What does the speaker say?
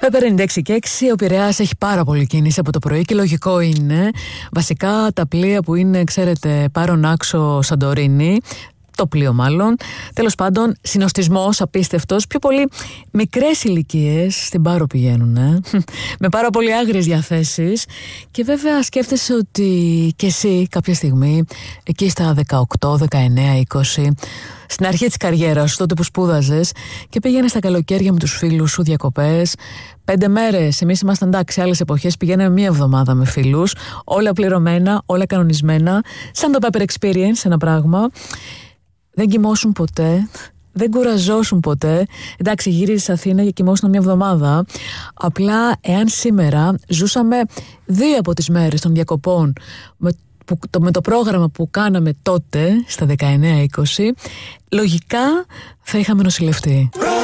Pepper 96 και 6, ο Πειραιάς έχει πάρα πολύ κίνηση από το πρωί και λογικό είναι. Βασικά τα πλοία που είναι, ξέρετε, Πάρον Άξο Σαντορίνη, το πλοίο μάλλον. Τέλος πάντων, συνοστισμός απίστευτος. Πιο πολύ μικρές ηλικίες στην Πάρο πηγαίνουν, με πάρα πολύ άγριες διαθέσεις. Και βέβαια σκέφτεσαι ότι και εσύ κάποια στιγμή, εκεί στα 18, 19, 20, στην αρχή της καριέρας σου, τότε που σπούδαζες και πήγαινες στα καλοκαίρια με τους φίλους σου διακοπές, 5 μέρες. Εμείς ήμασταν, εντάξει, άλλες εποχές πηγαίναμε 1 εβδομάδα με φίλους, όλα πληρωμένα, όλα κανονισμένα, σαν το Pepper Experience, ένα πράγμα. Δεν κοιμώσουν ποτέ, δεν κουραζώσουν ποτέ. Εντάξει, γύριζες Αθήνα και κοιμώσουν 1 εβδομάδα. Απλά, εάν σήμερα ζούσαμε 2 από τις μέρες των διακοπών με το πρόγραμμα που κάναμε τότε, στα 19-20, λογικά θα είχαμε νοσηλευτεί.